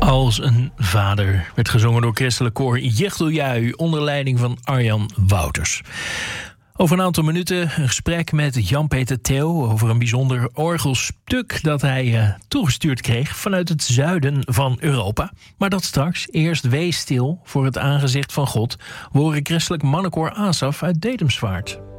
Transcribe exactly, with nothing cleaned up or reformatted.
Als een vader werd gezongen door christelijk koor Jechdeljui onder leiding van Arjan Wouters. Over een aantal minuten een gesprek met Jan-Peter Theo over een bijzonder orgelstuk dat hij uh, toegestuurd kreeg vanuit het zuiden van Europa. Maar dat straks. Eerst wees stil voor het aangezicht van God. We horen christelijk mannenkoor Asaf uit Dedemsvaart.